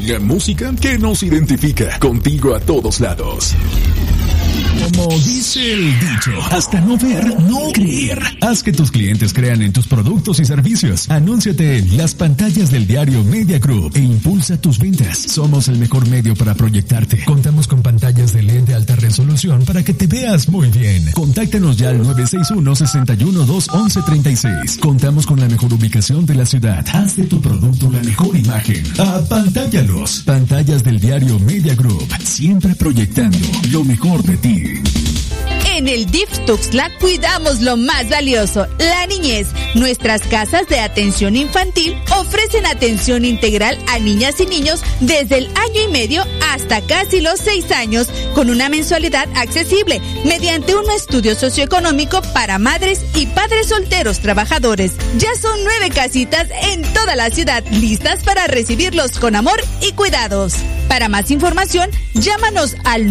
La música que nos identifica, contigo a todos lados. Como dice el dicho, hasta no ver, no creer. Haz que tus clientes crean en tus productos y servicios. Anúnciate en las pantallas del diario Media Group e impulsa tus ventas. Somos el mejor medio para proyectarte. Contamos con pantallas de LED de alta resolución para que te veas muy bien. Contáctanos ya al 961-61-211-36. Contamos con la mejor ubicación de la ciudad. Haz de tu producto la mejor imagen. Apantállalos. Pantallas del diario Media Group. Siempre proyectando lo mejor de ti. En el DIF Tuxtla cuidamos lo más valioso, la niñez. Nuestras casas de atención infantil ofrecen atención integral a niñas y niños desde el año y medio hasta casi los 6 años, con una mensualidad accesible, mediante un estudio socioeconómico para madres y padres solteros trabajadores. Ya son 9 casitas en toda la ciudad, listas para recibirlos con amor y cuidados. Para más información, llámanos al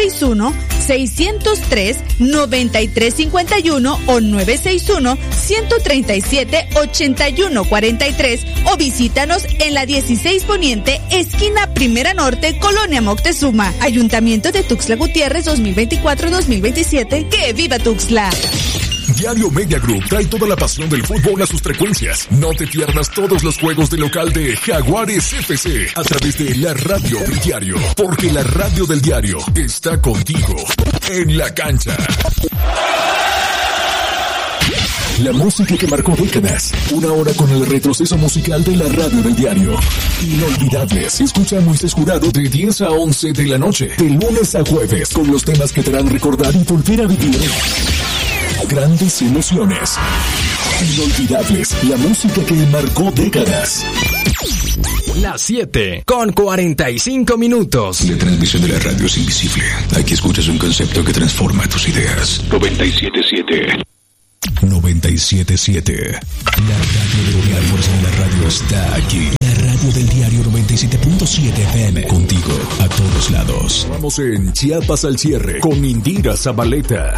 961-603-9351 o 961-137-8143 o visítanos en la 16 Poniente, esquina Primera Norte, Colonia Moctezuma. Ayuntamiento de Tuxtla Gutiérrez 2024-2027. ¡Que viva Tuxtla! Diario Media Group trae toda la pasión del fútbol a sus frecuencias. No te pierdas todos los juegos de local de Jaguares FC a través de la radio del diario, porque la radio del diario está contigo en la cancha. La música que marcó décadas. Una hora con el retroceso musical de la radio del diario. Inolvidables. Escucha a Moisés Jurado de 10 a 11 de la noche, de lunes a jueves, con los temas que te harán recordar y volver a vivir grandes emociones. Inolvidables. La música que marcó décadas. Las 7:45. La transmisión de la radio es invisible. Aquí escuchas un concepto que transforma tus ideas. 97.7. 97.7. La radio del diario, la radio está aquí. La radio del diario 97.7 FM. Contigo a todos lados. Vamos en Chiapas al cierre con Indira Zabaleta.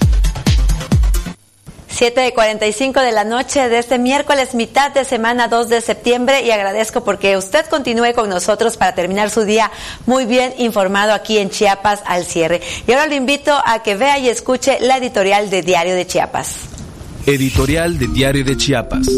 7:45 de la noche de este miércoles, mitad de semana, 2 de septiembre, y agradezco porque usted continúe con nosotros para terminar su día muy bien informado aquí en Chiapas al cierre. Y ahora lo invito a que vea y escuche la editorial de Diario de Chiapas. Editorial de Diario de Chiapas.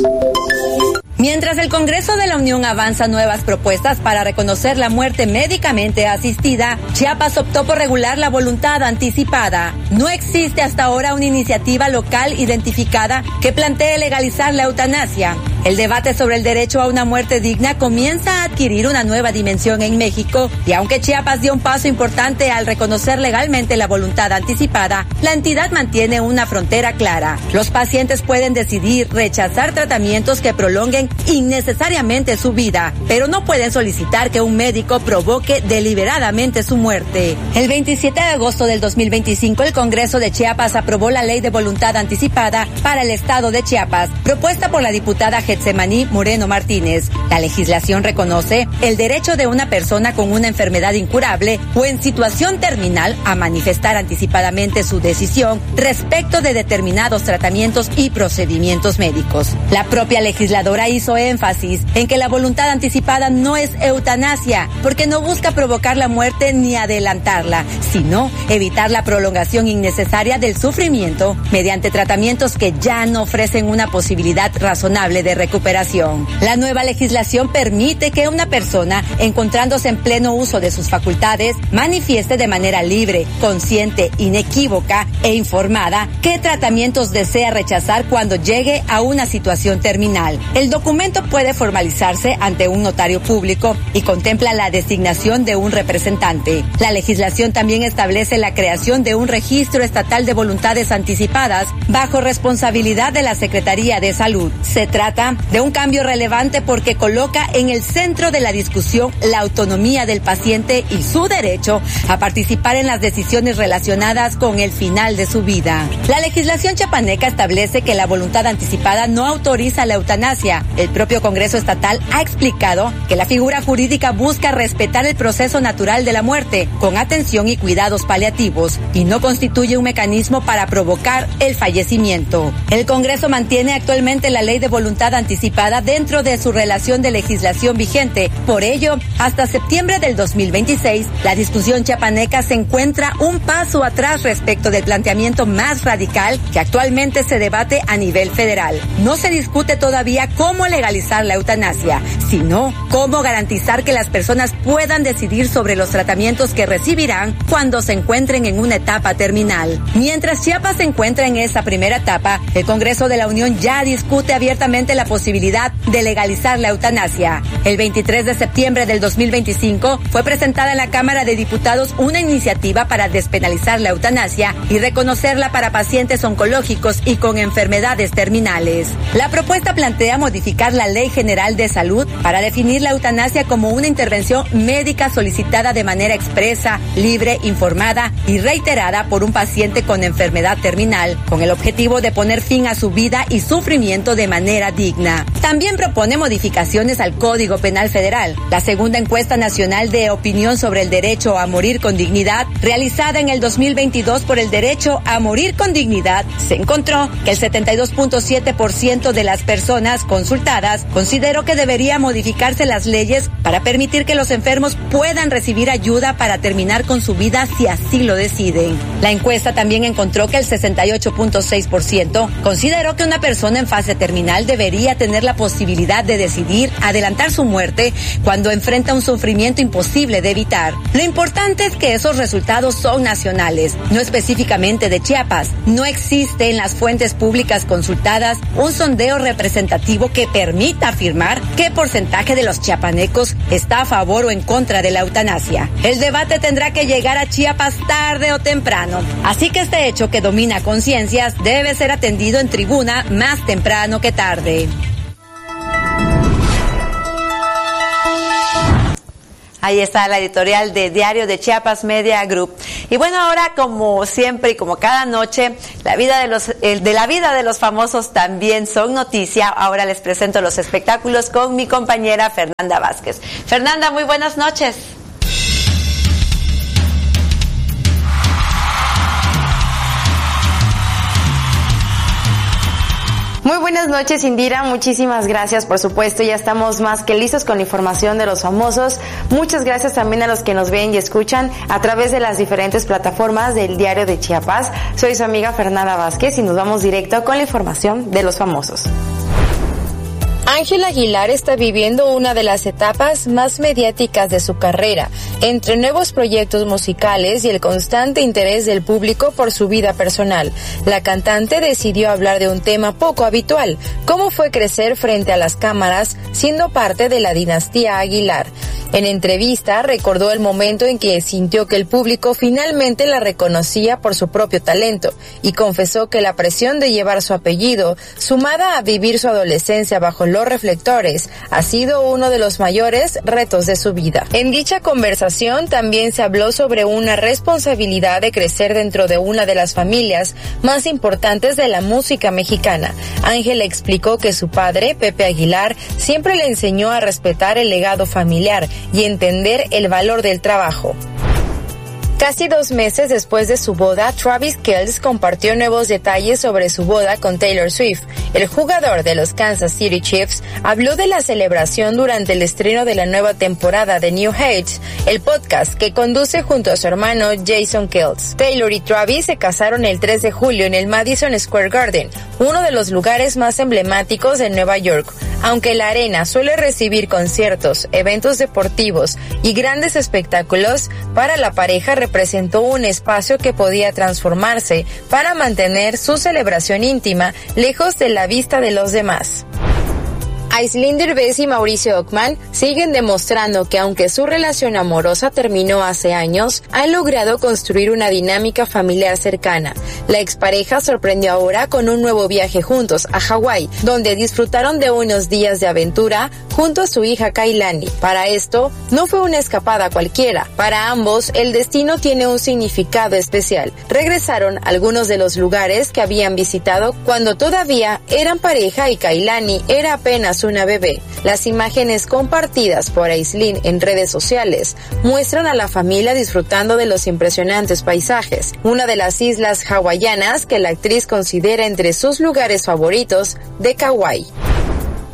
Mientras el Congreso de la Unión avanza nuevas propuestas para reconocer la muerte médicamente asistida, Chiapas optó por regular la voluntad anticipada. No existe hasta ahora una iniciativa local identificada que plantee legalizar la eutanasia. El debate sobre el derecho a una muerte digna comienza a adquirir una nueva dimensión en México, y aunque Chiapas dio un paso importante al reconocer legalmente la voluntad anticipada, la entidad mantiene una frontera clara. Los pacientes pueden decidir rechazar tratamientos que prolonguen innecesariamente su vida, pero no pueden solicitar que un médico provoque deliberadamente su muerte. El 27 de agosto del 2025, el Congreso de Chiapas aprobó la Ley de Voluntad Anticipada para el Estado de Chiapas, propuesta por la diputada Getsemaní Moreno Martínez. La legislación reconoce el derecho de una persona con una enfermedad incurable o en situación terminal a manifestar anticipadamente su decisión respecto de determinados tratamientos y procedimientos médicos. La propia legisladora hizo énfasis en que la voluntad anticipada no es eutanasia, porque no busca provocar la muerte ni adelantarla, sino evitar la prolongación innecesaria del sufrimiento mediante tratamientos que ya no ofrecen una posibilidad razonable de recuperación. La nueva legislación permite que una persona, encontrándose en pleno uso de sus facultades, manifieste de manera libre, consciente, inequívoca e informada qué tratamientos desea rechazar cuando llegue a una situación terminal. El documento puede formalizarse ante un notario público y contempla la designación de un representante. La legislación también establece la creación de un registro estatal de voluntades anticipadas bajo responsabilidad de la Secretaría de Salud. Se trata de un cambio relevante porque coloca en el centro de la discusión la autonomía del paciente y su derecho a participar en las decisiones relacionadas con el final de su vida. La legislación chiapaneca establece que la voluntad anticipada no autoriza la eutanasia. El propio Congreso Estatal ha explicado que la figura jurídica busca respetar el proceso natural de la muerte con atención y cuidados paliativos y no constituye un mecanismo para provocar el fallecimiento. El Congreso mantiene actualmente la Ley de Voluntad anticipada dentro de su relación de legislación vigente. Por ello, hasta septiembre del 2026, la discusión chiapaneca se encuentra un paso atrás respecto del planteamiento más radical que actualmente se debate a nivel federal. No se discute todavía cómo legalizar la eutanasia, sino cómo garantizar que las personas puedan decidir sobre los tratamientos que recibirán cuando se encuentren en una etapa terminal. Mientras Chiapas se encuentra en esa primera etapa, el Congreso de la Unión ya discute abiertamente la posibilidad de legalizar la eutanasia. El 23 de septiembre del 2025 fue presentada en la Cámara de Diputados una iniciativa para despenalizar la eutanasia y reconocerla para pacientes oncológicos y con enfermedades terminales. La propuesta plantea modificar la Ley General de Salud para definir la eutanasia como una intervención médica solicitada de manera expresa, libre, informada y reiterada por un paciente con enfermedad terminal, con el objetivo de poner fin a su vida y sufrimiento de manera digna. También propone modificaciones al Código Penal Federal. La segunda encuesta nacional de opinión sobre el derecho a morir con dignidad, realizada en el 2022 por el derecho a morir con dignidad, se encontró que el 72.7% de las personas consultadas consideró que debería modificarse las leyes para permitir que los enfermos puedan recibir ayuda para terminar con su vida si así lo deciden. La encuesta también encontró que el 68.6% consideró que una persona en fase terminal debería tener la posibilidad de decidir adelantar su muerte cuando enfrenta un sufrimiento imposible de evitar. Lo importante es que esos resultados son nacionales, no específicamente de Chiapas. No existe en las fuentes públicas consultadas un sondeo representativo que permita afirmar qué porcentaje de los chiapanecos está a favor o en contra de la eutanasia. El debate tendrá que llegar a Chiapas tarde o temprano, así que este hecho que domina conciencias debe ser atendido en tribuna más temprano que tarde. Ahí está la editorial de Diario de Chiapas Media Group. Y bueno, ahora como siempre y como cada noche, la vida de los famosos también son noticia. Ahora les presento los espectáculos con mi compañera Fernanda Vázquez. Fernanda, muy buenas noches. Muy buenas noches, Indira, muchísimas gracias, por supuesto, ya estamos más que listos con la información de los famosos. Muchas gracias también a los que nos ven y escuchan a través de las diferentes plataformas del Diario de Chiapas. Soy su amiga Fernanda Vázquez y nos vamos directo con la información de los famosos. Ángel Aguilar está viviendo una de las etapas más mediáticas de su carrera, entre nuevos proyectos musicales y el constante interés del público por su vida personal. La cantante decidió hablar de un tema poco habitual, cómo fue crecer frente a las cámaras siendo parte de la dinastía Aguilar. En entrevista recordó el momento en que sintió que el público finalmente la reconocía por su propio talento y confesó que la presión de llevar su apellido, sumada a vivir su adolescencia bajo los reflectores, ha sido uno de los mayores retos de su vida. En dicha conversación también se habló sobre una responsabilidad de crecer dentro de una de las familias más importantes de la música mexicana. Ángel explicó que su padre, Pepe Aguilar, siempre le enseñó a respetar el legado familiar y entender el valor del trabajo. Casi 2 meses después de su boda, Travis Kelce compartió nuevos detalles sobre su boda con Taylor Swift. El jugador de los Kansas City Chiefs habló de la celebración durante el estreno de la nueva temporada de New Heights, el podcast que conduce junto a su hermano Jason Kelce. Taylor y Travis se casaron el 3 de julio en el Madison Square Garden, uno de los lugares más emblemáticos de Nueva York. Aunque la arena suele recibir conciertos, eventos deportivos y grandes espectáculos, para la pareja representó un espacio que podía transformarse para mantener su celebración íntima lejos de la vista de los demás. Aislinn Derbez y Mauricio Ockman siguen demostrando que aunque su relación amorosa terminó hace años, han logrado construir una dinámica familiar cercana. La expareja sorprendió ahora con un nuevo viaje juntos a Hawái, donde disfrutaron de unos días de aventura junto a su hija Kailani. Para esto, no fue una escapada cualquiera. Para ambos, el destino tiene un significado especial. Regresaron a algunos de los lugares que habían visitado cuando todavía eran pareja y Kailani era apenas una bebé. Las imágenes compartidas por Aislinn en redes sociales muestran a la familia disfrutando de los impresionantes paisajes, una de las islas hawaianas que la actriz considera entre sus lugares favoritos de Kauai.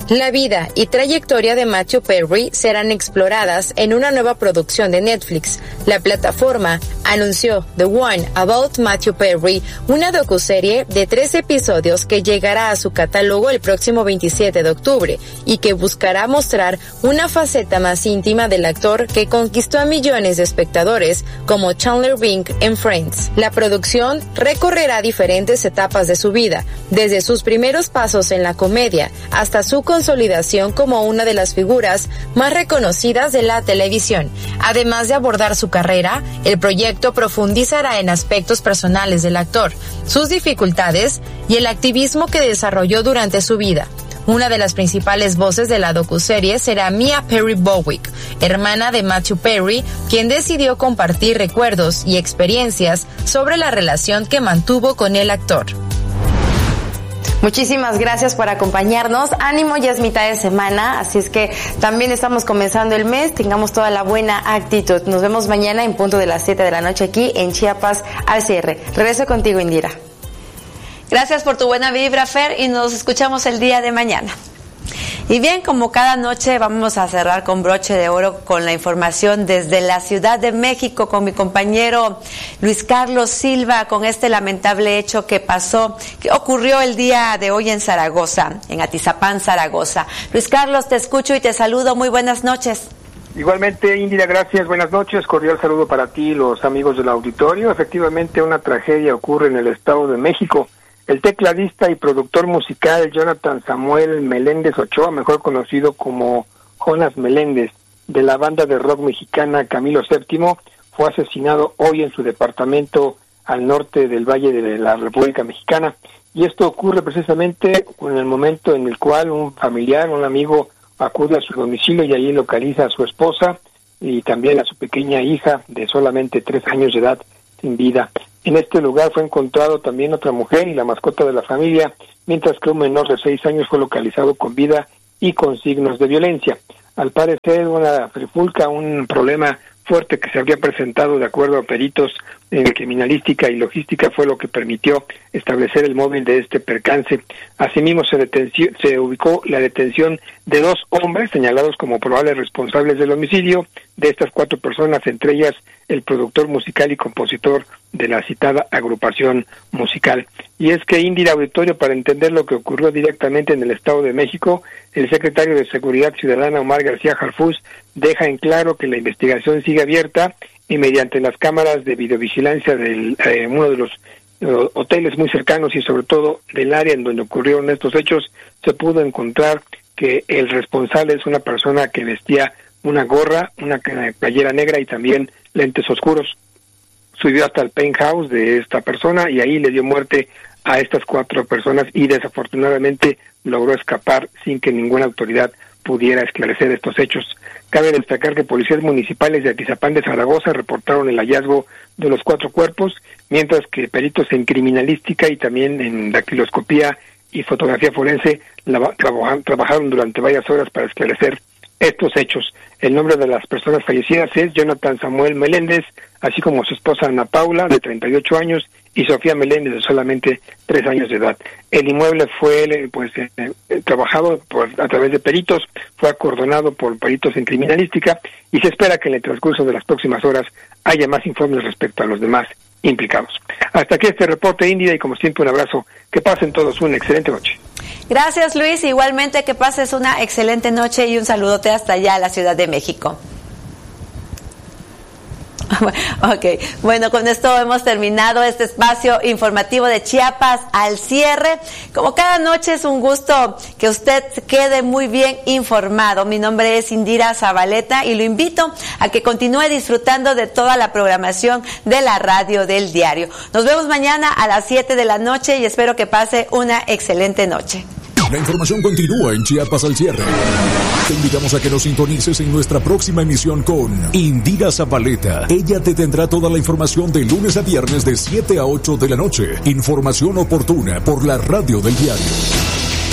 La vida y trayectoria de Matthew Perry serán exploradas en una nueva producción de Netflix. La plataforma anunció The One About Matthew Perry, una docuserie de 3 episodios que llegará a su catálogo el próximo 27 de octubre y que buscará mostrar una faceta más íntima del actor que conquistó a millones de espectadores como Chandler Bing en Friends. La producción recorrerá diferentes etapas de su vida, desde sus primeros pasos en la comedia hasta su consolidación como una de las figuras más reconocidas de la televisión. Además de abordar su carrera, el proyecto profundizará en aspectos personales del actor, sus dificultades y el activismo que desarrolló durante su vida. Una de las principales voces de la docuserie será Mia Perry Bowick, hermana de Matthew Perry, quien decidió compartir recuerdos y experiencias sobre la relación que mantuvo con el actor. Muchísimas gracias por acompañarnos. Ánimo, ya es mitad de semana, así es que también estamos comenzando el mes. Tengamos toda la buena actitud. Nos vemos mañana en punto de las 7 de la noche aquí en Chiapas al cierre. Regreso contigo, Indira. Gracias por tu buena vibra, Fer, y nos escuchamos el día de mañana. Y bien, como cada noche vamos a cerrar con broche de oro con la información desde la Ciudad de México con mi compañero Luis Carlos Silva, con este lamentable hecho que ocurrió el día de hoy en Zaragoza, en Atizapán, Zaragoza. Luis Carlos, te escucho y te saludo. Muy buenas noches. Igualmente, Indira, gracias. Buenas noches. Cordial saludo para ti y los amigos del auditorio. Efectivamente, una tragedia ocurre en el Estado de México. El tecladista y productor musical Jonathan Samuel Meléndez Ochoa, mejor conocido como Jonas Meléndez, de la banda de rock mexicana Camilo VII, fue asesinado hoy en su departamento al norte del Valle de la República Mexicana. Y esto ocurre precisamente en el momento en el cual un familiar, un amigo, acude a su domicilio y allí localiza a su esposa y también a su pequeña hija de solamente 3 años de edad sin vida. En este lugar fue encontrado también otra mujer y la mascota de la familia, mientras que un menor de 6 años fue localizado con vida y con signos de violencia. Al parecer, una trifulca, un problema fuerte que se había presentado de acuerdo a peritos en criminalística y logística fue lo que permitió establecer el móvil de este percance. Asimismo, se ubicó la detención de 2 hombres señalados como probables responsables del homicidio de estas 4 personas, entre ellas el productor musical y compositor de la citada agrupación musical. Y es que, Indira, auditorio, para entender lo que ocurrió directamente en el Estado de México, el secretario de Seguridad Ciudadana, Omar García Harfuch, deja en claro que la investigación sigue abierta y mediante las cámaras de videovigilancia de uno de los hoteles muy cercanos y sobre todo del área en donde ocurrieron estos hechos, se pudo encontrar que el responsable es una persona que vestía una gorra, una playera negra y también lentes oscuros. Subió hasta el penthouse de esta persona y ahí le dio muerte a estas 4 personas y desafortunadamente logró escapar sin que ninguna autoridad pudiera esclarecer estos hechos. Cabe destacar que policías municipales de Atizapán de Zaragoza reportaron el hallazgo de los 4 cuerpos, mientras que peritos en criminalística y también en dactiloscopía y fotografía forense trabajaron durante varias horas para esclarecer estos hechos. El nombre de las personas fallecidas es Jonathan Samuel Meléndez, así como su esposa Ana Paula, de 38 años, y Sofía Meléndez, de solamente 3 años de edad. El inmueble fue trabajado a través de peritos, fue acordonado por peritos en criminalística y se espera que en el transcurso de las próximas horas haya más informes respecto a los demás implicados. Hasta aquí este reporte, Indira, y como siempre un abrazo. Que pasen todos una excelente noche. Gracias, Luis. Igualmente que pases una excelente noche y un saludote hasta allá a la Ciudad de México. Ok, bueno, con esto hemos terminado este espacio informativo de Chiapas al cierre. Como cada noche es un gusto que usted quede muy bien informado. Mi nombre es Indira Zabaleta y lo invito a que continúe disfrutando de toda la programación de la radio del diario. Nos vemos mañana a las 7 de la noche y espero que pase una excelente noche. La información continúa en Chiapas al cierre. Te invitamos a que nos sintonices en nuestra próxima emisión con Indira Zabaleta. Ella te tendrá toda la información de lunes a viernes de 7 a 8 de la noche. Información oportuna por la radio del diario.